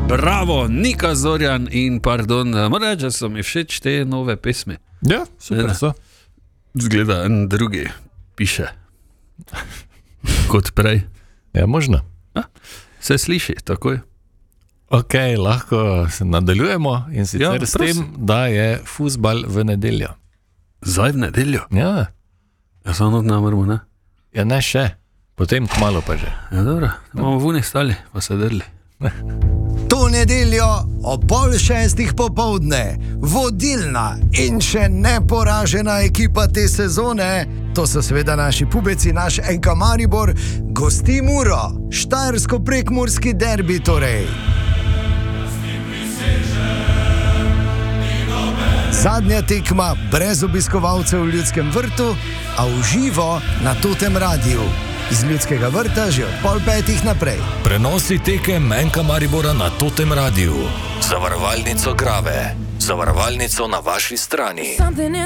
Bravo, Nika Zorjan in pardon, moram reči, da so mi všeč te nove pesmi. Ja, super so. Zgleda, en drugi piše kot prej. Ja, možno. Se sliši takoj. Ok, lahko se nadaljujemo in sicer s tem, da je fuzbal v nedeljo. Zdaj v nedeljo? Ja. Ja, samo ne moramo, ne? Ja, ne še. Potem kmalu pa že. Ja, dobro, bomo v uni stali, pa se drli. To nedeljo ob 5:30 popoldne vodilna in še neporažena ekipa te sezone, to so seveda naši pubeci, naš NK Maribor, gosti Muro, štajersko-prekmurski derbi torej. Zadnja tekma brez obiskovalcev v Ljudskem vrtu, a v živo na Totem Radiu. Iz Ljudskega vrta že od 4:30 naprej. Prenosi tekem NK Maribora na Totem Radiu. Zavarovalnico Grave. Zavarovalnico na vaši strani.